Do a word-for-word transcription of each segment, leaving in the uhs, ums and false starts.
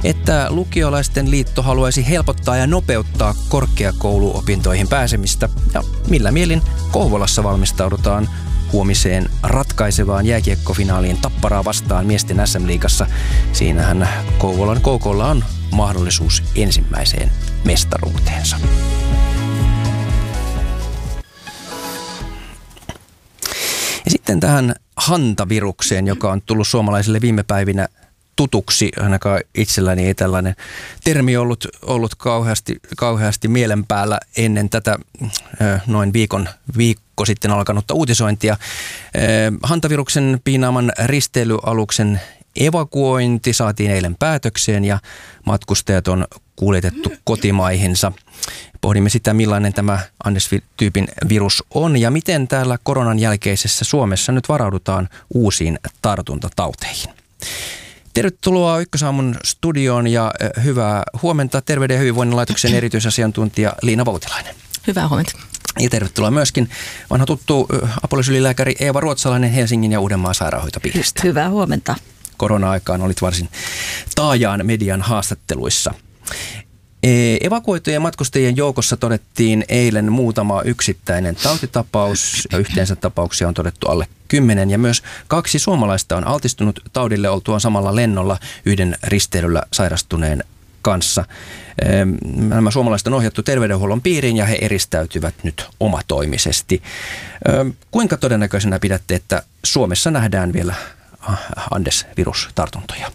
että lukiolaisten liitto haluaisi helpottaa ja nopeuttaa korkeakouluopintoihin pääsemistä ja millä mielin Kouvolassa valmistaudutaan huomiseen ratkaisevaan jääkiekkofinaaliin Tapparaa vastaan miesten äs äm-liigassa. Siinähän Kouvolan K K:lla on mahdollisuus ensimmäiseen mestaruuteensa. Ja sitten tähän hantavirukseen, joka on tullut suomalaisille viime päivinä tutuksi, ainakaan itselläni ei tällainen termi ollut, ollut kauheasti, kauheasti mielen päällä ennen tätä noin viikon, viikko sitten alkanutta uutisointia. Hantaviruksen piinaaman risteilyaluksen evakuointi saatiin eilen päätökseen ja matkustajat on kuljetettu kotimaihinsa. Pohdimme sitä, millainen tämä Andes-tyypin virus on ja miten täällä koronan jälkeisessä Suomessa nyt varaudutaan uusiin tartuntatauteihin. Tervetuloa Ykkösaamun studioon ja hyvää huomenta Terveyden ja hyvinvoinnin laitoksen erityisasiantuntija Liina Voutilainen. Hyvää huomenta. Ja tervetuloa myöskin vanha tuttu apulaisylilääkäri Eeva Ruotsalainen Helsingin ja Uudenmaan sairaanhoitopiiristä. Hyvää huomenta. Korona-aikaan olit varsin taajaan median haastatteluissa. Evakuoitujen matkustajien joukossa todettiin eilen muutama yksittäinen tautitapaus ja yhteensä tapauksia on todettu alle kymmenen ja myös kaksi suomalaista on altistunut taudille oltuaan samalla lennolla yhden risteilyllä sairastuneen kanssa. Nämä suomalaiset on ohjattu terveydenhuollon piiriin ja he eristäytyvät nyt omatoimisesti. Kuinka todennäköisenä pidätte, että Suomessa nähdään vielä Andes-virustartuntoja?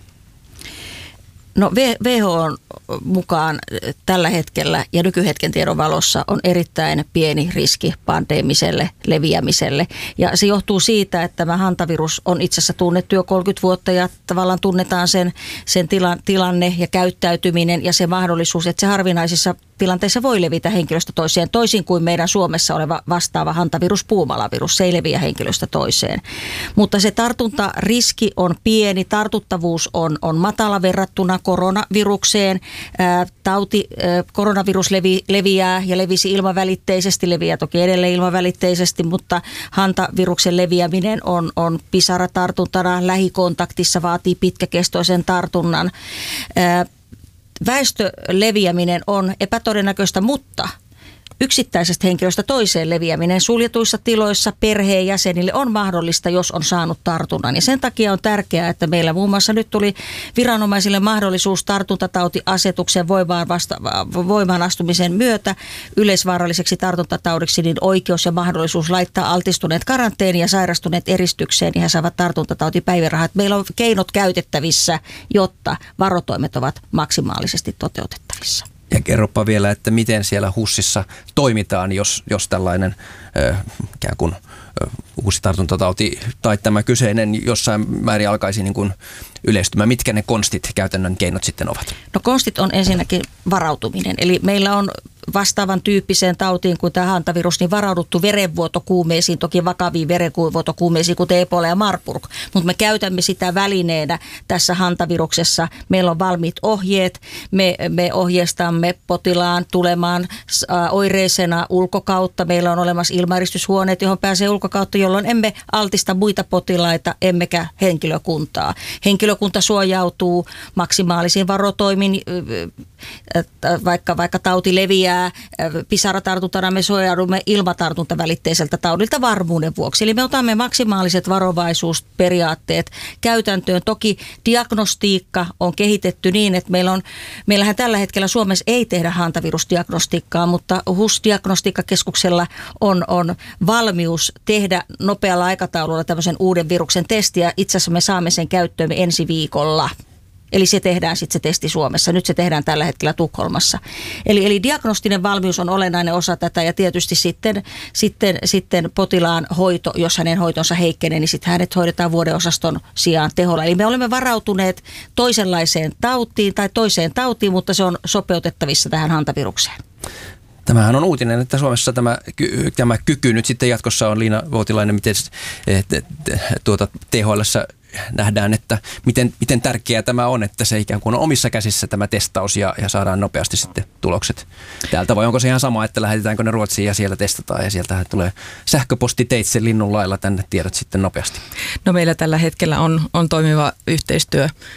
No W H O:n mukaan tällä hetkellä ja nykyhetken tiedon valossa on erittäin pieni riski pandeemiselle leviämiselle. Ja se johtuu siitä, että tämä hantavirus on itse asiassa tunnettu jo kolmekymmentä vuotta ja tavallaan tunnetaan sen, sen tila, tilanne ja käyttäytyminen ja se mahdollisuus, että se harvinaisissa tilanteissa voi levitä henkilöstä toiseen, toisin kuin meidän Suomessa oleva vastaava hantavirus, puumalavirus. Se ei leviä henkilöstä toiseen. Mutta se tartuntariski on pieni, tartuttavuus on, on matala verrattuna koronavirukseen. Ää, tauti, ää, koronavirus levi, leviää ja levisi ilmavälitteisesti, leviää toki edelleen ilmavälitteisesti, mutta hantaviruksen leviäminen on, on pisaratartuntana, lähikontaktissa vaatii pitkäkestoisen tartunnan. Ää, Väestöleviäminen on epätodennäköistä, mutta yksittäisestä henkilöstä toiseen leviäminen suljetuissa tiloissa perheenjäsenille on mahdollista, jos on saanut tartunnan. Ja sen takia on tärkeää, että meillä muun muassa nyt tuli viranomaisille mahdollisuus tartuntatautiasetuksen voimaan, vasta, voimaan astumisen myötä yleisvaaralliseksi tartuntataudiksi niin oikeus ja mahdollisuus laittaa altistuneet karanteeniin ja sairastuneet eristykseen ja he saavat tartuntatautipäivärahat. Meillä on keinot käytettävissä, jotta varotoimet ovat maksimaalisesti toteutettavissa. Ja kerropa vielä, että miten siellä HUSissa toimitaan, jos, jos tällainen ö, ikään kuin ö, uusi tartuntatauti tai tämä kyseinen jossain määrin alkaisi niin kuin yleistymään. Mitkä ne konstit, käytännön keinot sitten ovat? No konstit on ensinnäkin varautuminen. Eli meillä on vastaavan tyyppiseen tautiin kuin tämä hantavirus, niin varauduttu verenvuotokuumeisiin, toki vakaviin verenvuotokuumeisiin, kuten Ebola ja Marburg, mutta me käytämme sitä välineenä tässä hantaviruksessa. Meillä on valmiit ohjeet, me, me ohjeistamme potilaan tulemaan äh, oireisena ulkokautta. Meillä on olemassa ilmaeristyshuoneet, johon pääsee ulkokautta, jolloin emme altista muita potilaita, emmekä henkilökuntaa. Henkilökunta suojautuu maksimaalisiin varotoimin, äh, vaikka, vaikka tauti leviää. Pisaratartuntana me suojaudumme ilmatartuntaväliteiseltä taudilta varmuuden vuoksi. Eli me otamme maksimaaliset varovaisuusperiaatteet käytäntöön. Toki diagnostiikka on kehitetty niin, että meillä on, meillähän tällä hetkellä Suomessa ei tehdä hantavirusdiagnostiikkaa, mutta HUS-diagnostiikkakeskuksella on, on valmius tehdä nopealla aikataululla tämmöisen uuden viruksen testiä. Itse asiassa me saamme sen käyttöön ensi viikolla. Eli se tehdään sitten se testi Suomessa. Nyt se tehdään tällä hetkellä Tukholmassa. Eli, eli diagnostinen valmius on olennainen osa tätä ja tietysti sitten, sitten, sitten potilaan hoito, jos hänen hoitonsa heikkenee, niin sitten hänet hoidetaan vuodeosaston sijaan teholla. Eli me olemme varautuneet toisenlaiseen tautiin tai toiseen tautiin, mutta se on sopeutettavissa tähän hantavirukseen. Tämähän on uutinen, että Suomessa tämä, tämä kyky nyt sitten jatkossa on. Liina Voutilainen, miten tuota, T H L:ssä nähdään, että miten, miten tärkeää tämä on, että se ikään kuin on omissa käsissä tämä testaus ja, ja saadaan nopeasti sitten tulokset täältä. Vai onko se ihan sama, että lähetetäänkö ne Ruotsiin ja siellä testataan ja sieltä tulee sähköpostiteitse linnun lailla tänne tiedot sitten nopeasti? No meillä tällä hetkellä on, on toimiva yhteistyö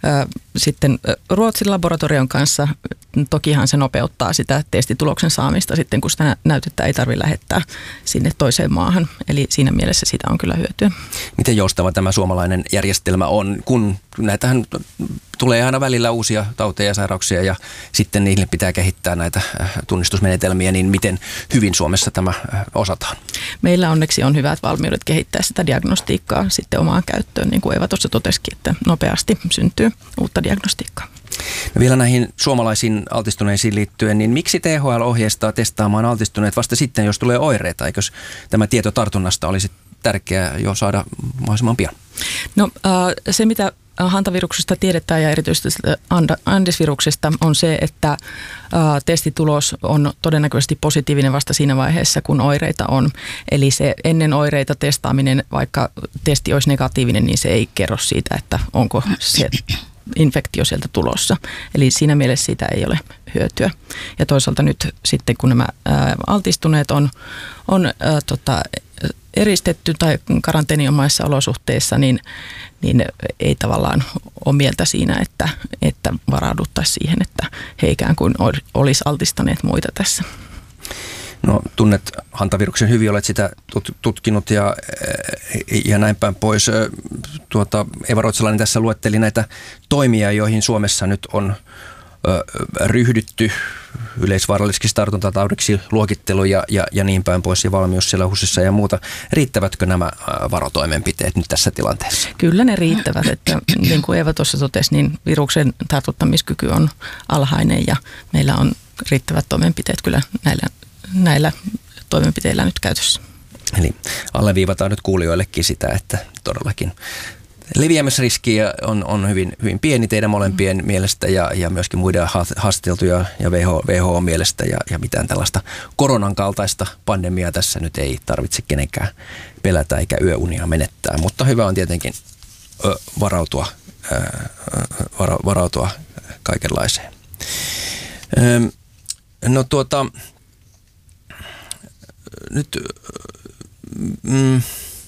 sitten Ruotsin laboratorion kanssa tokihan se nopeuttaa sitä testituloksen saamista sitten, kun sitä näytettä ei tarvitse lähettää sinne toiseen maahan. Eli siinä mielessä sitä on kyllä hyötyä. Miten joustava tämä suomalainen järjestelmä on, kun näitähän tulee aina välillä uusia tauteja ja sairauksia ja sitten niille pitää kehittää näitä tunnistusmenetelmiä, niin miten hyvin Suomessa tämä osataan? Meillä onneksi on hyvät valmiudet kehittää sitä diagnostiikkaa sitten omaan käyttöön, niin kuin Eeva tuossa totesikin, että nopeasti syntyy uutta diagnostiikkaa. No vielä näihin suomalaisiin altistuneisiin liittyen, niin miksi T H L ohjeistaa testaamaan altistuneet vasta sitten, jos tulee oireita? Eikös tämä tieto tartunnasta olisi tärkeää jo saada mahdollisimman pian? No se, mitä hantaviruksesta tiedetään ja erityisesti Andesviruksesta on se, että ä, testitulos on todennäköisesti positiivinen vasta siinä vaiheessa, kun oireita on. Eli se ennen oireita testaaminen, vaikka testi olisi negatiivinen, niin se ei kerro siitä, että onko se infektio sieltä tulossa. Eli siinä mielessä siitä ei ole hyötyä. Ja toisaalta nyt sitten, kun nämä ä, altistuneet on, on ä, tota, eristetty tai karanteeninomaisissa olosuhteissa, niin, niin ei tavallaan ole mieltä siinä, että, että varauduttaisiin siihen, että he ikään kuin olisi altistaneet muita tässä. No tunnet hantaviruksen hyvin, olet sitä tutkinut ja, ja näin päin pois. Tuota, Eeva Ruotsalainen tässä luetteli näitä toimia, joihin Suomessa nyt on ryhdytty, yleisvaarallisiksi tartuntataudiksi luokittelu ja, ja, ja niin päin pois ja valmius siellä HUSissa ja muuta. Riittävätkö nämä varotoimenpiteet nyt tässä tilanteessa? Kyllä ne riittävät, että niin kuin Eeva tuossa totesi, niin viruksen tartuttamiskyky on alhainen ja meillä on riittävät toimenpiteet kyllä näillä, näillä toimenpiteillä nyt käytössä. Eli alleviivataan nyt kuulijoillekin sitä, että todellakin leviämisriski on, on hyvin, hyvin pieni teidän molempien mm. mielestä ja, ja myöskin muiden haasteltuja ja W H O mielestä ja, ja mitään tällaista koronan kaltaista pandemiaa tässä nyt ei tarvitse kenenkään pelätä eikä yöunia menettää, mutta hyvä on tietenkin ö, varautua, ö, vara, varautua kaikenlaiseen. Ö, no tuota, nyt mm,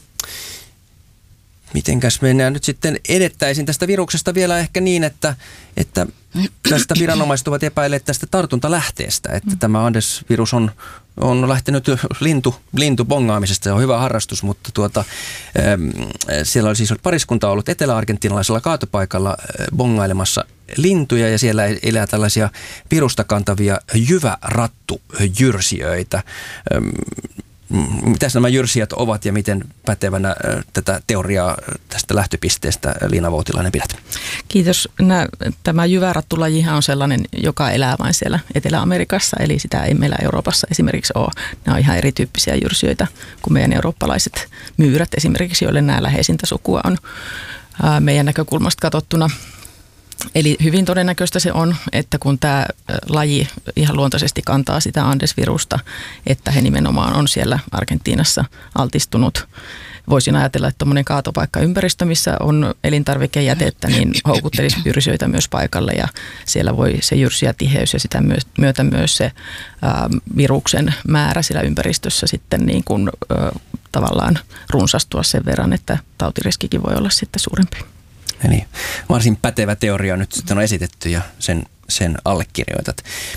mitenkäs mennään nyt sitten edettäisiin tästä viruksesta vielä ehkä niin, että, että tästä viranomaiset ovat epäilleet tästä tartuntalähteestä, että mm. tämä Andes-virus on, on lähtenyt lintu, lintubongaamisesta, se on hyvä harrastus, mutta tuota, siellä oli siis pariskunta ollut etelä-argentinalaisella kaatopaikalla bongailemassa lintuja ja siellä elää tällaisia virusta kantavia jyvärattujyrsijöitä. Mitäs nämä jyrsijät ovat ja miten pätevänä tätä teoriaa tästä lähtöpisteestä Liina Voutilainen pidät? Kiitos. Nä, tämä jyvärattulajihan on sellainen, joka elää vain siellä Etelä-Amerikassa, eli sitä ei meillä Euroopassa esimerkiksi ole. Nämä on ihan erityyppisiä jyrsijöitä kuin meidän eurooppalaiset myyrät esimerkiksi, joille nämä läheisintä sukua on ää, meidän näkökulmasta katsottuna. Eli hyvin todennäköistä se on, että kun tämä laji ihan luontaisesti kantaa sitä Andesvirusta, että he nimenomaan on siellä Argentiinassa altistunut. Voisin ajatella, että tuommoinen kaatopaikkaympäristö, missä on elintarvikejätettä, niin houkuttelisi jyrsijöitä myös paikalle ja siellä voi se jyrsijätiheys ja sitä myötä myös se ää, viruksen määrä siellä ympäristössä sitten niin kuin, ää, tavallaan runsastua sen verran, että tautiriskikin voi olla sitten suurempi. Eli varsin pätevä teoria nyt sitten on esitetty ja sen, sen allekirjoitat.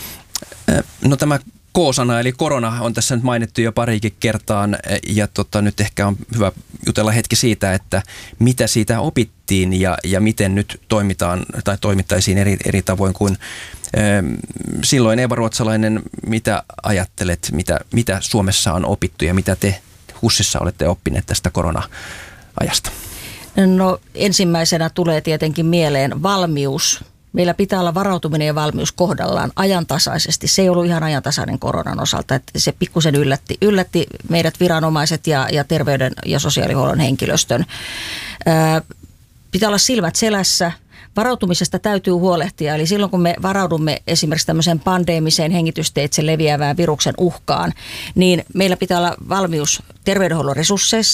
No tämä K-sana eli korona on tässä nyt mainittu jo parikin kertaan ja tota, nyt ehkä on hyvä jutella hetki siitä, että mitä siitä opittiin ja, ja miten nyt toimitaan tai toimittaisiin eri, eri tavoin kuin ähm, silloin. Eeva Ruotsalainen, mitä ajattelet, mitä, mitä Suomessa on opittu ja mitä te HUSissa olette oppineet tästä korona-ajasta? No ensimmäisenä tulee tietenkin mieleen valmius. Meillä pitää olla varautuminen ja valmius kohdallaan ajantasaisesti. Se ei ollut ihan ajantasainen koronan osalta, että se pikkusen yllätti, yllätti meidät viranomaiset ja, ja terveyden- ja sosiaalihuollon henkilöstön. Ää, pitää olla silmät selässä. Varautumisesta täytyy huolehtia, eli silloin kun me varaudumme esimerkiksi tämmöiseen pandeemiseen hengitysteitse leviävään viruksen uhkaan, niin meillä pitää olla valmius terveydenhuollon resursseissa.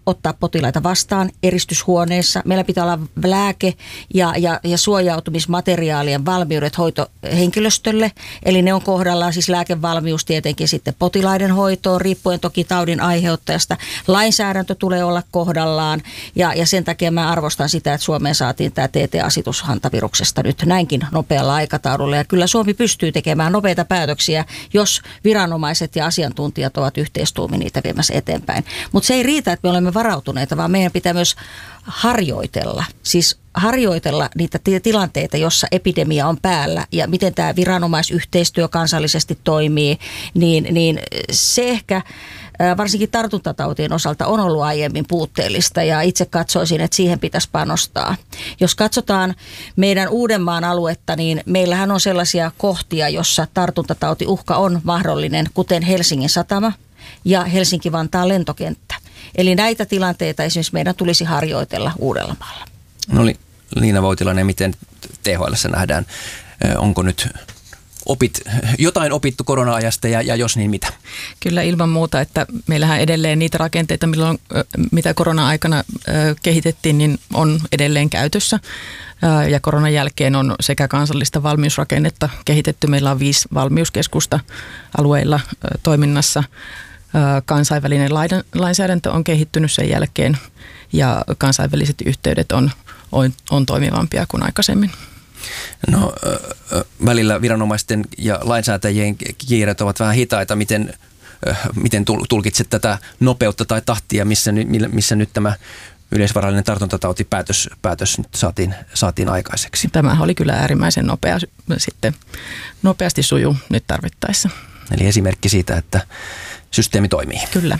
ottaa potilaita vastaan eristyshuoneessa. Meillä pitää olla lääke- ja, ja, ja suojautumismateriaalien valmiudet hoitohenkilöstölle. Eli ne on kohdallaan, siis lääkevalmius tietenkin sitten potilaiden hoitoon, riippuen toki taudin aiheuttajasta. Lainsäädäntö tulee olla kohdallaan ja, ja sen takia mä arvostan sitä, että Suomeen saatiin tämä T T-asetus hantaviruksesta nyt näinkin nopealla aikataululla. Ja kyllä Suomi pystyy tekemään nopeita päätöksiä, jos viranomaiset ja asiantuntijat ovat yhteistuumin niitä viemässä eteenpäin. Mutta se ei riitä, että me olemme varautuneita, vaan meidän pitää myös harjoitella. Siis harjoitella niitä tilanteita, jossa epidemia on päällä ja miten tämä viranomaisyhteistyö kansallisesti toimii, niin, niin se ehkä varsinkin tartuntatautien osalta on ollut aiemmin puutteellista ja itse katsoisin, että siihen pitäisi panostaa. Jos katsotaan meidän Uudenmaan aluetta, niin meillähän on sellaisia kohtia, jossa tartuntatautiuhka on mahdollinen, kuten Helsingin satama ja Helsinki-Vantaan lentokenttä. Eli näitä tilanteita esimerkiksi meidän tulisi harjoitella Uudellamaalla. No Liina Voutilainen, miten T H L:ssä nähdään, onko nyt opit, jotain opittu korona-ajasta ja, ja jos niin mitä? Kyllä ilman muuta, että meillähän edelleen niitä rakenteita, milloin, mitä korona-aikana kehitettiin, niin on edelleen käytössä. Ja koronan jälkeen on sekä kansallista valmiusrakennetta kehitetty. Meillä on viisi valmiuskeskusta alueilla toiminnassa. Kansainvälinen lainsäädäntö on kehittynyt sen jälkeen ja kansainväliset yhteydet on, on, on toimivampia kuin aikaisemmin. No välillä viranomaisten ja lainsäätäjien kiireet ovat vähän hitaita. Miten, miten tulkitset tätä nopeutta tai tahtia, missä, missä nyt tämä yleisvarallinen tartuntatautipäätös päätös nyt saatiin, saatiin aikaiseksi? Tämä oli kyllä äärimmäisen nopea, sitten nopeasti sujuu nyt tarvittaessa. Eli esimerkki siitä, että systeemi toimii. Kyllä.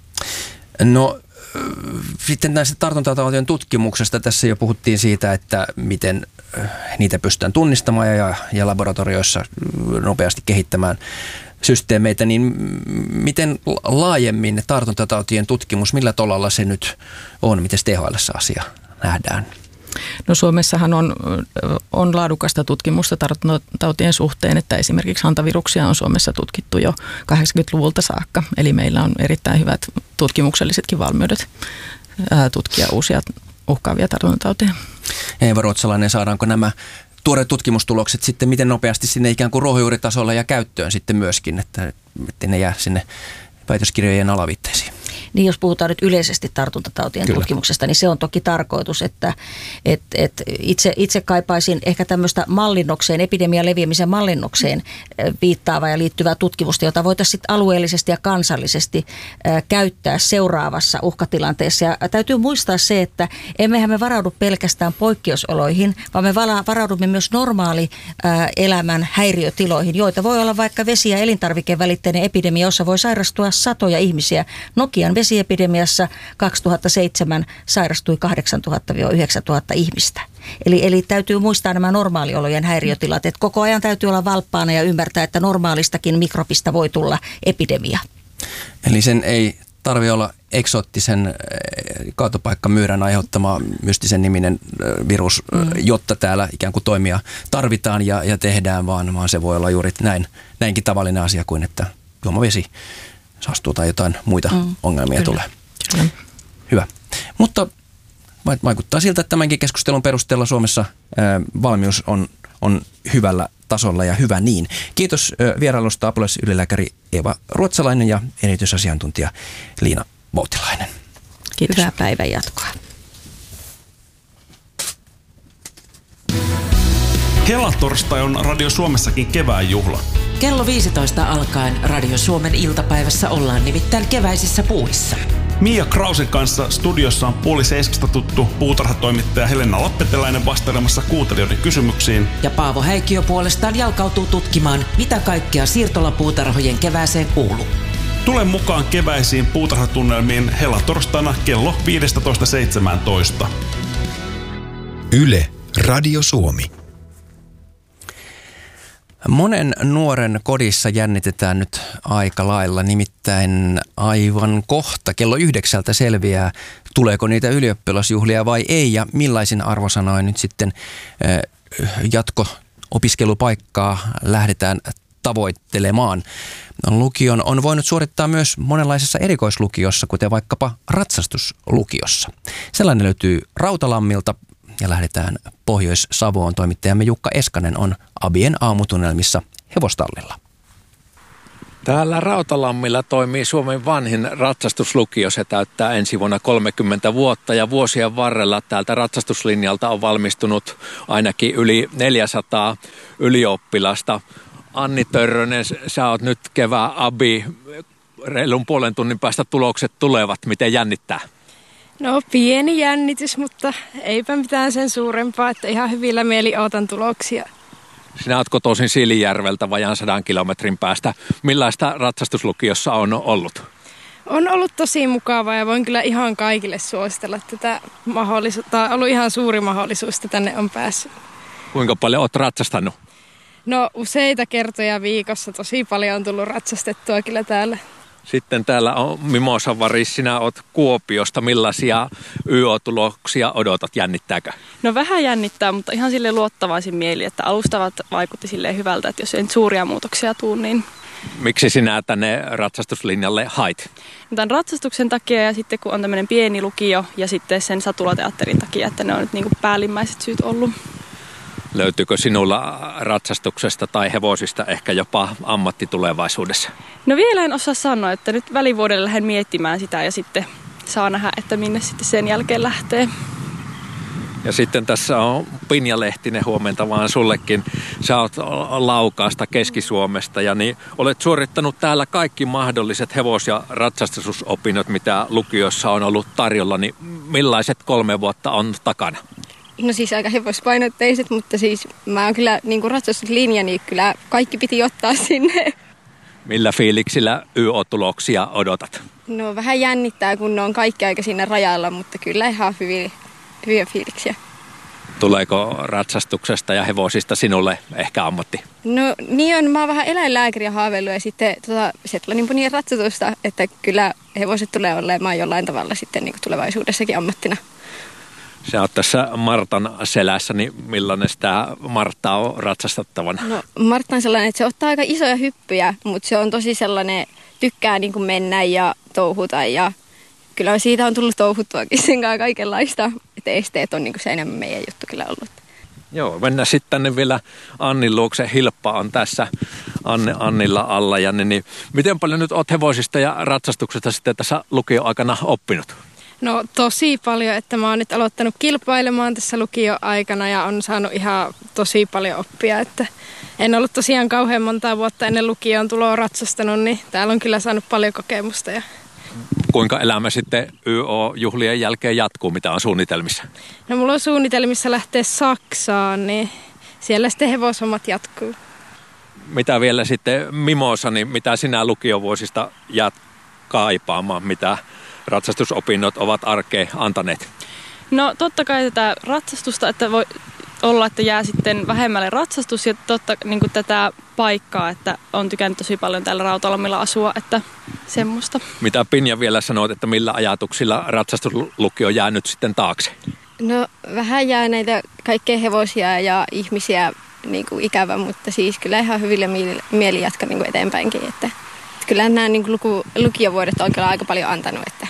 No sitten näistä tartuntatautien tutkimuksesta tässä jo puhuttiin siitä, että miten niitä pystytään tunnistamaan ja, ja laboratorioissa nopeasti kehittämään systeemeitä, niin miten laajemmin tartuntatautien tutkimus, millä tolalla se nyt on, miten T H L:ssä asia nähdään? No Suomessahan on, on laadukasta tutkimusta tartuntatautien suhteen, että esimerkiksi hantaviruksia on Suomessa tutkittu jo kahdeksankymmentäluvulta saakka. Eli meillä on erittäin hyvät tutkimuksellisetkin valmiudet ää, tutkia uusia uhkaavia tartuntatauteja. Eeva Ruotsalainen, saadaanko nämä tuoreet tutkimustulokset sitten miten nopeasti sinne ikään kuin ruohonjuuritasolla ja käyttöön sitten myöskin, että, että ne jää sinne väitöskirjojen alaviitteisiin? Niin jos puhutaan nyt yleisesti tartuntatautien Kyllä. tutkimuksesta, niin se on toki tarkoitus, että et, et itse, itse kaipaisin ehkä tämmöistä mallinnokseen, epidemian leviämisen mallinnokseen viittaavaa ja liittyvää tutkimusta, jota voitaisiin sitten alueellisesti ja kansallisesti äh, käyttää seuraavassa uhkatilanteessa. Ja täytyy muistaa se, että emmehän me varaudu pelkästään poikkeusoloihin, vaan me varaudumme myös normaali äh, elämän häiriötiloihin, joita voi olla vaikka vesi- ja elintarvikevälitteinen epidemia, jossa voi sairastua satoja ihmisiä. Nokian vesiepidemiassa kaksituhattaseitsemän sairastui kahdeksantuhatta yhdeksäntuhatta ihmistä. Eli, eli täytyy muistaa nämä normaaliolojen häiriötilat, että koko ajan täytyy olla valppaana ja ymmärtää, että normaalistakin mikrobista voi tulla epidemia. Eli sen ei tarvitse olla eksoottisen kaatopaikkamyyrän aiheuttama mystisen niminen virus, mm. jotta täällä ikään kuin toimia tarvitaan ja, ja tehdään, vaan, vaan se voi olla juuri näin, näinkin tavallinen asia kuin, että juomavesi saastuu tai jotain muita mm, ongelmia kyllä. tulee. Kyllä. Hyvä. Mutta vaikuttaa siltä, että tämänkin keskustelun perusteella Suomessa ää, valmius on, on hyvällä tasolla ja hyvä niin. Kiitos ää, vierailusta apulaisylilääkäri Eeva Ruotsalainen ja erityisasiantuntija Liina Voutilainen. Kiitos. Hyvää päivän jatkoa. Helatorstai on Radio Suomessakin kevään juhla. Kello viisitoista alkaen Radio Suomen iltapäivässä ollaan nimittäin keväisissä puuhissa. Mia Krausen kanssa studiossa on puoli seiskasta tuttu puutarhatoimittaja Helena Lappeteläinen vastailemassa kuuntelijoiden kysymyksiin. Ja Paavo Häikkiö puolestaan jalkautuu tutkimaan, mitä kaikkea siirtolapuutarhojen kevääseen kuuluu. Tule mukaan keväisiin puutarhatunnelmiin helatorstaina kello viisitoista seitsemäntoista. Yle, Radio Suomi. Monen nuoren kodissa jännitetään nyt aika lailla, nimittäin aivan kohta kello yhdeksältä selviää, tuleeko niitä ylioppilasjuhlia vai ei ja millaisin arvosanoin nyt sitten jatko-opiskelupaikkaa lähdetään tavoittelemaan. Lukion on voinut suorittaa myös monenlaisessa erikoislukiossa, kuten vaikkapa ratsastuslukiossa. Sellainen löytyy Rautalammilta ja lähdetään Pohjois-Savoon. Toimittajamme Jukka Eskanen on Abien aamutunnelmissa hevostallilla. Täällä Rautalammilla toimii Suomen vanhin ratsastuslukio. Se täyttää ensi vuonna kolmekymmentä vuotta ja vuosien varrella täältä ratsastuslinjalta on valmistunut ainakin yli neljäsataa ylioppilasta. Anni Törrönen, sä oot nyt kevään abi. Reilun puolen tunnin päästä tulokset tulevat. Miten jännittää? No pieni jännitys, mutta eipä mitään sen suurempaa, että ihan hyvillä mieli ootan tuloksia. Sinä oot kotoisin Siilinjärveltä vajaan sadan kilometrin päästä. Millaista ratsastuslukiossa on ollut? On ollut tosi mukavaa ja voin kyllä ihan kaikille suositella tätä mahdollisuutta. On ollut ihan suuri mahdollisuus, että tänne on päässyt. Kuinka paljon oot ratsastanut? No useita kertoja viikossa. Tosi paljon on tullut ratsastettua kyllä täällä. Sitten täällä on Mimosa Varis, sinä oot Kuopiosta. Millaisia Y O-tuloksia odotat? Jännittääkö? No vähän jännittää, mutta ihan sille luottavaisin mieli, että alustavat vaikutti silleen hyvältä, että jos ei suuria muutoksia tuu, niin... Miksi sinä tänne ratsastuslinjalle hait? Tämän ratsastuksen takia ja sitten kun on tämmöinen pieni lukio ja sitten sen satulateatterin takia, että ne on nyt niin kuin päällimmäiset syyt ollut. Löytyykö sinulla ratsastuksesta tai hevosista ehkä jopa ammatti tulevaisuudessa? No vielä en osaa sanoa, että nyt välivuodelle lähden miettimään sitä ja sitten saa nähdä, että minne sitten sen jälkeen lähtee. Ja sitten tässä on Pinja Lehtinen, huomenta vaan sullekin. Sä oot Laukaasta, Keski-Suomesta ja niin olet suorittanut täällä kaikki mahdolliset hevos- ja ratsastusopinnot, mitä lukiossa on ollut tarjolla. Niin millaiset kolme vuotta on takana? No siis aika hevospainotteiset, mutta siis mä oon kyllä niin kuin ratsastuslinja, niin kyllä kaikki piti ottaa sinne. Millä fiiliksillä Y O-tuloksia odotat? No vähän jännittää, kun ne on kaikki aika siinä rajalla, mutta kyllä ihan hyviä, hyviä fiiliksiä. Tuleeko ratsastuksesta ja hevosista sinulle ehkä ammatti? No niin on, mä oon vähän eläinlääkäriä haaveillut ja sitten tota, Setlanin ratsastusta, että kyllä hevoset tulee olemaan jollain tavalla sitten niin kuin tulevaisuudessakin ammattina. Sä oot tässä Martan selässä, niin millainen sitä Martta on ratsastettavana? No Martta on sellainen, että se ottaa aika isoja hyppyjä, mutta se on tosi sellainen, tykkää niin kuin mennä ja touhuta ja kyllä siitä on tullut touhuttuakin sen kanssa kaikenlaista, että esteet on niin kuin se enemmän meidän juttu kyllä ollut. Joo, mennään sitten tänne vielä Annin luokse. Hilppa on tässä Anne, Annilla alla. Ja niin, miten paljon nyt oot hevosista ja ratsastuksesta sitten tässä lukioaikana oppinut? No tosi paljon, että mä oon nyt aloittanut kilpailemaan tässä lukioaikana ja on saanut ihan tosi paljon oppia, että en ollut tosiaan kauhean montaa vuotta ennen lukioon tuloa ratsastanut, niin täällä on kyllä saanut paljon kokemusta. Ja... Kuinka elämä sitten Y O-juhlien jälkeen jatkuu, mitä on suunnitelmissa? No mulla on suunnitelmissa lähteä Saksaan, niin siellä sitten hevoshommat jatkuu. Mitä vielä sitten Mimosa, niin mitä sinä lukiovuosista jäät kaipaamaan, mitä ratsastusopinnot ovat arkeen antaneet? No totta kai tätä ratsastusta, että voi olla, että jää sitten vähemmälle ratsastus ja totta niin kuin tätä paikkaa, että on tykännyt tosi paljon täällä Rautalammilla asua, että semmoista. Mitä Pinja vielä sanoit, että millä ajatuksilla ratsastuslukio jää nyt sitten taakse? No vähän jää näitä kaikkea hevosia ja ihmisiä niin kuin ikävä, mutta siis kyllä ihan hyvillä mieli jatka niin kuin eteenpäinkin, että kyllä nämä niin kuin luku, lukiovuodet on kyllä aika paljon antanut. Että.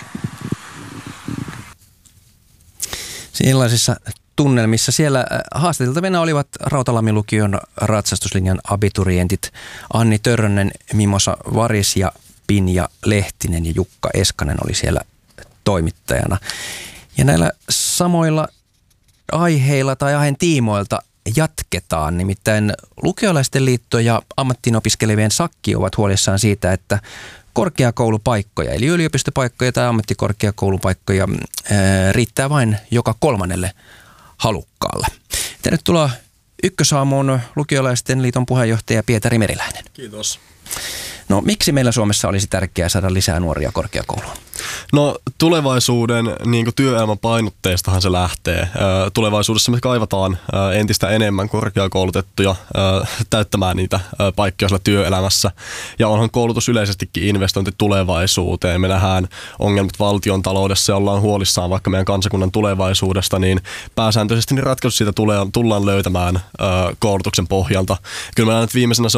Sellaisissa tunnelmissa siellä haastateltavina olivat Rautalammin lukion ratsastuslinjan abiturientit Anni Törrönen, Mimosa Varis ja Pinja Lehtinen ja Jukka Eskanen oli siellä toimittajana. Ja näillä samoilla aiheilla tai aiheen tiimoilta jatketaan. Nimittäin Lukiolaisten liitto ja ammattiin opiskelevien sakki ovat huolissaan siitä, että korkeakoulupaikkoja, eli yliopistopaikkoja tai ammattikorkeakoulupaikkoja ää, riittää vain joka kolmannelle halukkaalle. Tervetuloa Ykkösaamuun Lukiolaisten liiton puheenjohtaja Pietari Meriläinen. Kiitos. No miksi meillä Suomessa olisi tärkeää saada lisää nuoria korkeakouluun? No tulevaisuuden niin kuin työelämän painotteestahan se lähtee. Tulevaisuudessa me kaivataan entistä enemmän korkeakoulutettuja täyttämään niitä paikkoja siellä työelämässä. Ja onhan koulutus yleisestikin investointi tulevaisuuteen. Me nähdään ongelmat valtion taloudessa ja ollaan huolissaan vaikka meidän kansakunnan tulevaisuudesta, niin pääsääntöisesti niin ratkaisu siitä tulee, tullaan löytämään koulutuksen pohjalta. Kyllä mä näen, että viimeisenä se on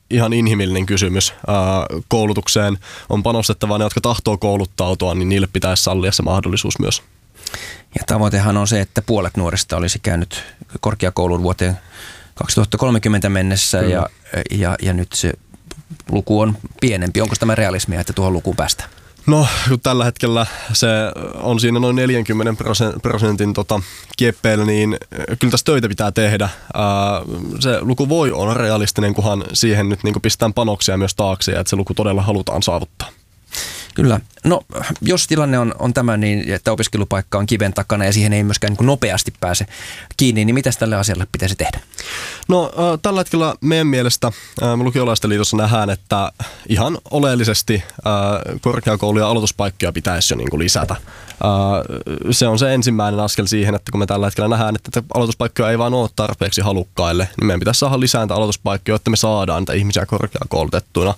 ihan inhimillinen kysymys. Uh, koulutukseen on panostettava, ne jotka tahtoo kouluttautua, niin niille pitäisi sallia se mahdollisuus myös. Ja tavoitehan on se, että puolet nuorista olisi käynyt korkeakoulun vuoteen kaksituhattakolmekymmentä mennessä ja, ja, ja nyt se luku on pienempi. Onko tämä realismia, että tuohon lukuun päästään? No, tällä hetkellä se on siinä noin neljänkymmenen prosentin tota, kieppeillä, niin kyllä tässä töitä pitää tehdä. Ää, se luku voi olla realistinen, kunhan siihen nyt niin kuin pistetään panoksia myös taakse, että se luku todella halutaan saavuttaa. Kyllä. No, jos tilanne on, on tämä niin, että opiskelupaikka on kiven takana ja siihen ei myöskään niin kuin nopeasti pääse kiinni, niin mitä tälle asialle pitäisi tehdä? No, äh, tällä hetkellä meidän mielestä äh, Lukiolaisten liitossa nähdään, että ihan oleellisesti äh, korkeakouluja aloituspaikkoja pitäisi jo niin kuin lisätä. Äh, se on se ensimmäinen askel siihen, että kun me tällä hetkellä nähdään, että aloituspaikkoja ei vaan ole tarpeeksi halukkaille, niin meidän pitäisi saada lisää aloituspaikkoja, jotta me saadaan niitä ihmisiä korkeakoulutettuina. Äh,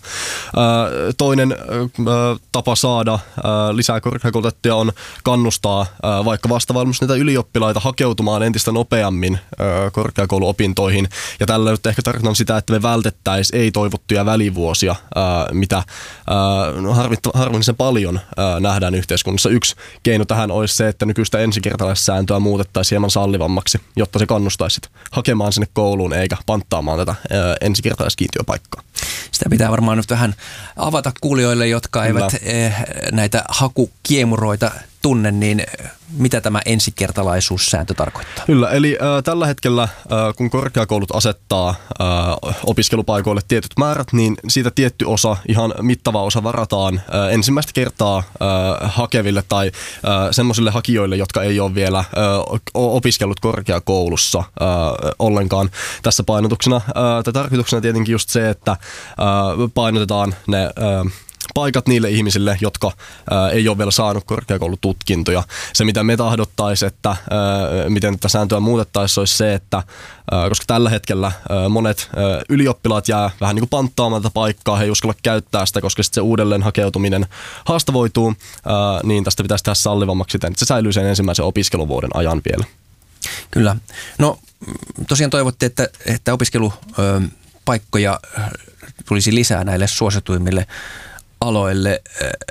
toinen äh, tapa saada ää, lisää korkeakoulutettuja on kannustaa ää, vaikka vastavalmistuneita ylioppilaita hakeutumaan entistä nopeammin ää, korkeakouluopintoihin. Ja tällä nyt ehkä tarkoitan sitä, että me vältettäisiin ei-toivottuja välivuosia, ää, mitä ää, harvinaisen paljon ää, nähdään yhteiskunnassa. Yksi keino tähän olisi se, että nykyistä ensikertalaissääntöä muutettaisiin hieman sallivammaksi, jotta se kannustaisi hakemaan sinne kouluun eikä panttaamaan tätä ää, ensikertalaiskiintiöpaikkaa. Sitä pitää varmaan nyt vähän avata kuulijoille, jotka eivät eh, näitä hakukiemuroita tunne, niin mitä tämä ensikertalaisuussääntö tarkoittaa? Kyllä, eli äh, tällä hetkellä, äh, kun korkeakoulut asettaa äh, opiskelupaikoille tietyt määrät, niin siitä tietty osa, ihan mittava osa varataan äh, ensimmäistä kertaa äh, hakeville tai äh, semmoisille hakijoille, jotka ei ole vielä äh, opiskellut korkeakoulussa äh, ollenkaan. Tässä painotuksena äh, tai tarkoituksena tietenkin just se, että äh, painotetaan ne äh, paikat niille ihmisille, jotka ää, ei ole vielä saanut korkeakoulututkintoja. Se, mitä me tahdottaisiin, että ää, miten tätä sääntöä muutettaisiin, olisi se, että ää, koska tällä hetkellä ää, monet ää, ylioppilaat jää vähän niin kuin panttaamaan tätä paikkaa, he ei uskalla käyttää sitä, koska sitten se uudelleen hakeutuminen haastavoituu, ää, niin tästä pitäisi tehdä sallivammaksi siten, että se säilyy sen ensimmäisen opiskeluvuoden ajan vielä. Kyllä. No tosiaan toivotte, että, että opiskelupaikkoja tulisi lisää näille suosituimmille aloille,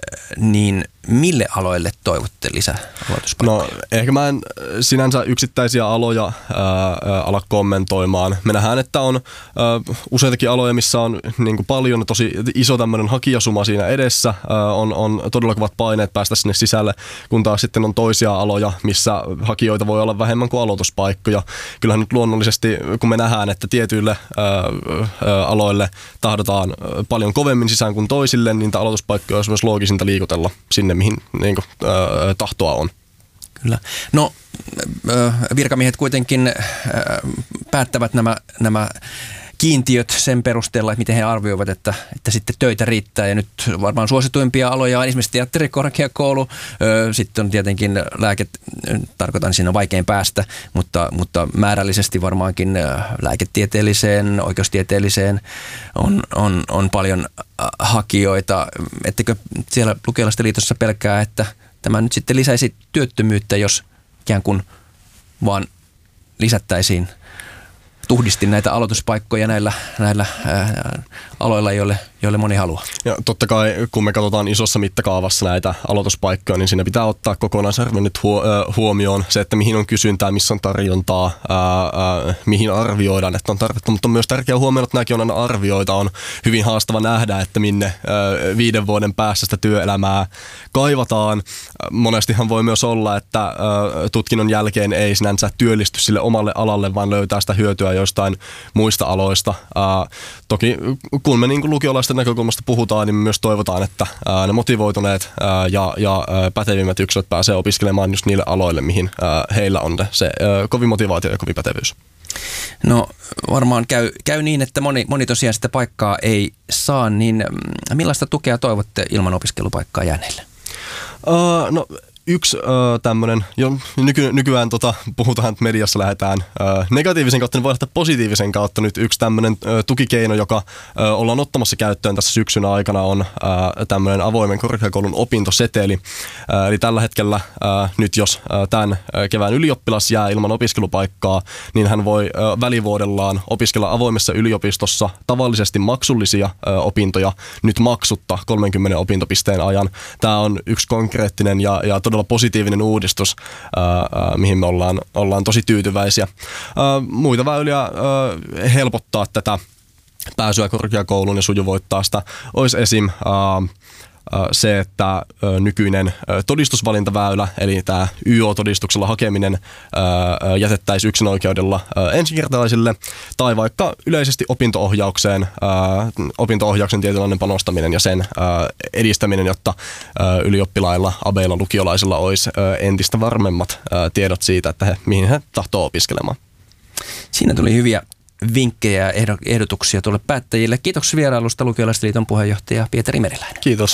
niin mille aloille toivotte lisää aloituspaikkoja? No ehkä mä en sinänsä yksittäisiä aloja ää, ala kommentoimaan. Me nähdään, että on ää, useitakin aloja, missä on niin kuin paljon, tosi iso tämmöinen hakijasuma siinä edessä. Ää, on, on todella kovat paineet päästä sinne sisälle, kun taas sitten on toisia aloja, missä hakijoita voi olla vähemmän kuin aloituspaikkoja. Kyllähän nyt luonnollisesti, kun me nähdään, että tietyille ää, ää, aloille tahdotaan paljon kovemmin sisään kuin toisille, niin aloituspaikkoja olisi myös loogisinta liikutella sinne, mihin niin kuin, äh, tahtoa on. Kyllä. No virkamiehet kuitenkin äh, päättävät nämä, nämä kiintiöt sen perusteella, että miten he arvioivat, että, että sitten töitä riittää. Ja nyt varmaan suosituimpia aloja on esimerkiksi teatterikorkeakoulu, sitten on tietenkin lääket, tarkoitan siinä vaikein päästä, mutta, mutta määrällisesti varmaankin lääketieteelliseen, oikeustieteelliseen on, on, on paljon hakijoita. Ettekö siellä Lukiolaisten liitossa pelkää, että tämä nyt sitten lisäisi työttömyyttä, jos ikään kuin vaan lisättäisiin tuhdisti näitä aloituspaikkoja näillä, näillä ää, aloilla, joille, joille moni haluaa. Ja totta kai, kun me katsotaan isossa mittakaavassa näitä aloituspaikkoja, niin siinä pitää ottaa kokonaisarvio nyt huomioon se, että mihin on kysyntää, missä on tarjontaa, ää, ää, mihin arvioidaan, että on tarvetta. Mutta on myös tärkeää huomioida, että nämäkin on aina arvioita. On hyvin haastava nähdä, että minne ää, viiden vuoden päässä sitä työelämää kaivataan. Monestihan voi myös olla, että ää, tutkinnon jälkeen ei sinänsä työllisty sille omalle alalle, vaan löytää sitä hyötyä jostain muista aloista. Ää, toki kun me niin kuin lukiolaisten näkökulmasta puhutaan, niin me myös toivotaan, että ää, ne motivoituneet ää, ja, ja ää, pätevimmät yksilöt pääsee opiskelemaan just niille aloille, mihin ää, heillä on se ää, kovin motivaatio ja kovin pätevyys. No varmaan käy, käy niin, että moni, moni tosiaan sitä paikkaa ei saa, niin millaista tukea toivotte ilman opiskelupaikkaa jääneille? Uh, no yksi äh, tämmöinen, jo nyky, nykyään tota, puhutaan, että mediassa lähdetään äh, negatiivisen kautta, niin voi lähteä positiivisen kautta. Nyt yksi tämmöinen äh, tukikeino, joka äh, ollaan ottamassa käyttöön tässä syksyn aikana, on äh, tämmöinen avoimen korkeakoulun opintoseteli. Äh, eli tällä hetkellä äh, nyt jos äh, tämän äh, kevään ylioppilas jää ilman opiskelupaikkaa, niin hän voi äh, välivuodellaan opiskella avoimessa yliopistossa tavallisesti maksullisia äh, opintoja nyt maksutta kolmenkymmenen opintopisteen ajan. Tämä on yksi konkreettinen ja, ja todella positiivinen uudistus, ää, ää, mihin me ollaan, ollaan tosi tyytyväisiä. Ää, muita väyliä ää, helpottaa tätä pääsyä korkeakouluun ja sujuvoittaa sitä olisi esim. Ää, se, että nykyinen todistusvalintaväylä, eli tämä Y O-todistuksella hakeminen jätettäisiin yksinoikeudella ensikertalaisille, tai vaikka yleisesti opinto-ohjaukseen, opinto-ohjauksen tietynlainen panostaminen ja sen edistäminen, jotta ylioppilailla, abeilla, lukiolaisilla olisi entistä varmemmat tiedot siitä, että he, mihin he tahtoo opiskelemaan. Siinä tuli hyviä vinkkejä ja ehdotuksia tuolle päättäjille. Kiitoksia vierailusta Lukiolaisten liiton puheenjohtaja Pietari Meriläinen. Kiitos.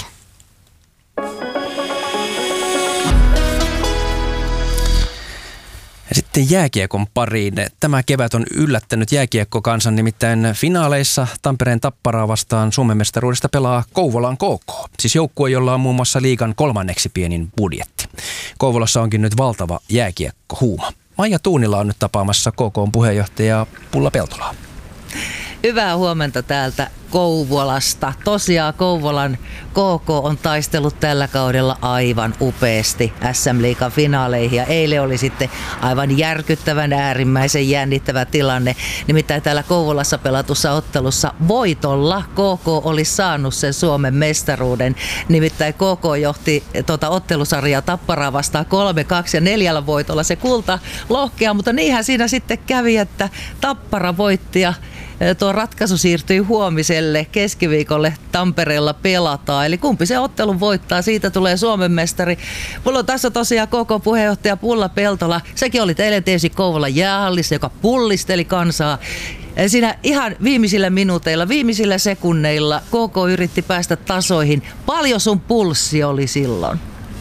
Ja sitten jääkiekon pariin. Tämä kevät on yllättänyt jääkiekkokansan, nimittäin finaaleissa Tampereen Tapparaa vastaan Suomen mestaruudesta pelaa Kouvolan K K. Siis joukkue, jolla on muun muassa liigan kolmanneksi pienin budjetti. Kouvolassa onkin nyt valtava jääkiekkohuuma. Maija Tuunila on nyt tapaamassa K K:n puheenjohtaja Pulla Peltolaa. Hyvää huomenta täältä Kouvolasta. Tosiaan Kouvolan K K on taistellut tällä kaudella aivan upeasti S M-liigan finaaleihin. Ja eilen oli sitten aivan järkyttävän äärimmäisen jännittävä tilanne. Nimittäin täällä Kouvolassa pelatussa ottelussa voitolla K K oli saanut sen Suomen mestaruuden. Nimittäin K K johti tuota ottelusarjaa Tapparaa vastaan kolme kaksi ja neljällä voitolla se kulta lohkea. Mutta niinhän siinä sitten kävi, että Tappara voitti ja tuo ratkaisu siirtyi huomiselle keskiviikolle Tampereella pelataan. Eli kumpi se ottelun voittaa, siitä tulee Suomen mestari. Mulla on tässä tosiaan K K-puheenjohtaja Pulla Peltola. Sekin oli teille tietysti Kouvolan jäähallissa, joka pullisteli kansaa. Siinä ihan viimeisillä minuuteilla, viimeisillä sekunneilla K K yritti päästä tasoihin. Paljon sun pulssi oli silloin?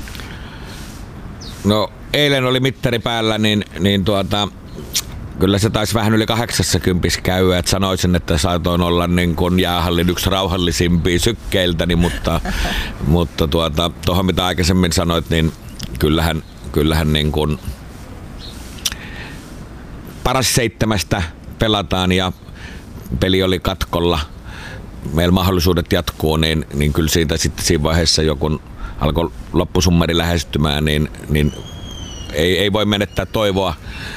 No eilen oli mittari päällä, niin, niin tuota... Kyllä se taisi vähän yli kahdeksankymmentä käydä, että sanoisin, että saatoin olla niin kuin jäähallin yksi rauhallisimpia sykkeiltäni, mutta, mutta tuota, tuohon mitä aikaisemmin sanoit, niin kyllähän, kyllähän niin kuin paras seitsemästä pelataan ja peli oli katkolla. Meillä mahdollisuudet jatkuu, niin, niin kyllä siitä sitten siinä vaiheessa jo kun alkoi loppusummari lähestymään, niin, niin ei, ei voi menettää toivoa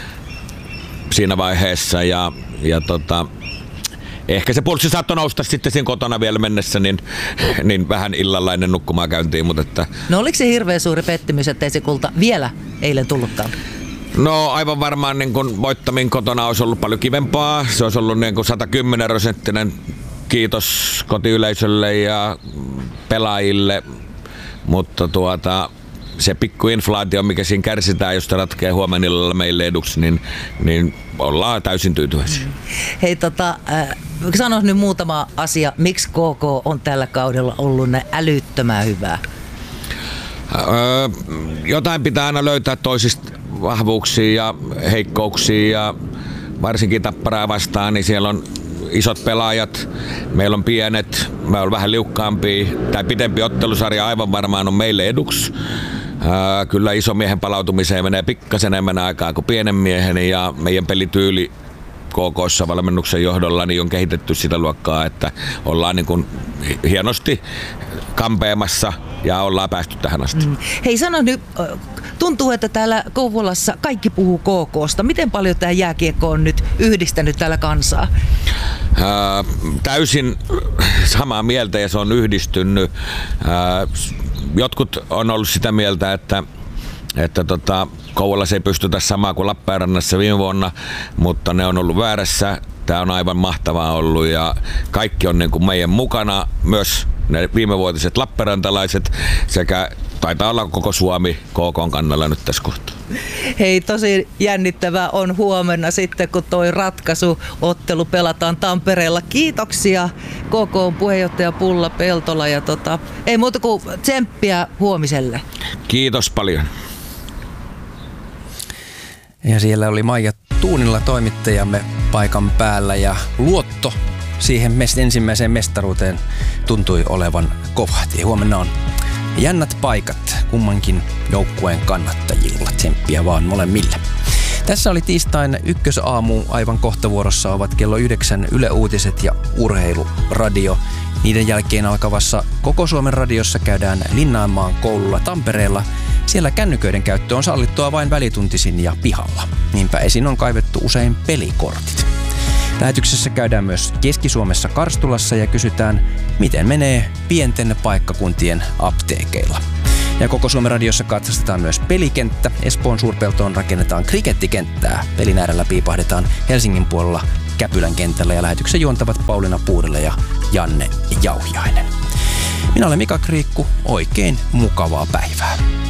siinä vaiheessa ja, ja tota, ehkä se pulssi saattoi nousta sitten siinä kotona vielä mennessä, niin, niin vähän illalla ennen nukkumaan käyntiin. Mutta että... No oliko se hirveän suuri pettymys, ettei se kulta vielä eilen tullutkaan? No aivan varmaan niin kun voittamin kotona olisi ollut paljon kivempaa. Se olisi ollut niin kuin sata kymmenen prosenttinen kiitos kotiyleisölle ja pelaajille, mutta tuota... Se pikku inflaatio, mikä siinä kärsitään, jos se ratkeaa huomenilla meille eduksi, niin, niin ollaan täysin tyytyväisiä. Hei, tota, äh, sano nyt muutama asia, miksi K K on tällä kaudella ollut näin älyttömän hyvää? Öö, jotain pitää aina löytää toisista vahvuuksia ja heikkouksia ja varsinkin Tapparaa vastaan, niin siellä on isot pelaajat, meillä on pienet, me on vähän liukkaampia, tai pidempi ottelusarja aivan varmaan on meille eduksi. Ää, kyllä iso miehen palautumiseen menee pikkasen enemmän aikaa kuin pienen miehen ja meidän pelityyli K K:ssa valmennuksen johdolla niin on kehitetty sitä luokkaa, että ollaan niin kuin hienosti kampeamassa ja ollaan päästy tähän asti. Mm. Hei sano nyt, tuntuu, että täällä Kouvolassa kaikki puhuu K K:sta. Miten paljon tämä jääkiekko on nyt yhdistänyt täällä kansaa? Ää, täysin samaa mieltä ja se on yhdistynyt. Ää, jotkut on ollut sitä mieltä, että että tota, Kouvolassa ei pystytä samaa kuin Lappeenrannassa viime vuonna, mutta ne on ollut väärässä. Tämä on aivan mahtavaa ollut ja kaikki on niin kuin meidän mukana, myös ne viimevuotiset lappeenrantalaiset sekä taitaa olla koko Suomi K K:n kannalla nyt tässä kohtaa. Hei, tosi jännittävää on huomenna sitten, kun toi ratkaisuottelu pelataan Tampereella. Kiitoksia K K:n puheenjohtaja Pulla Peltola ja tota, ei muuta kuin tsemppiä huomiselle. Kiitos paljon. Ja siellä oli Maija Tuunilla toimittajamme paikan päällä ja luotto siihen ensimmäiseen mestaruuteen tuntui olevan kovasti. Huomenna on jännät paikat kummankin joukkueen kannattajilla. Tsemppiä vaan molemmille. Tässä oli tiistain ykkösaamu. Aivan kohta vuorossa ovat kello yhdeksän Yle Uutiset ja Urheiluradio. Niiden jälkeen alkavassa Koko Suomen radiossa käydään Linnanmaan koululla Tampereella. Siellä kännyköiden käyttö on sallittua vain välituntisin ja pihalla. Niinpä esiin on kaivettu usein pelikortit. Lähetyksessä käydään myös Keski-Suomessa Karstulassa ja kysytään, miten menee pienten paikkakuntien apteekeilla. Ja Koko Suomen radiossa katsastetaan myös pelikenttä. Espoon Suurpeltoon rakennetaan krikettikenttää. Pelin äärellä piipahdetaan Helsingin puolella Käpylän kentällä ja lähetyksen juontavat Pauliina Puudelle ja Janne Jauhiainen. Minä olen Mika Kriikku. Oikein mukavaa päivää.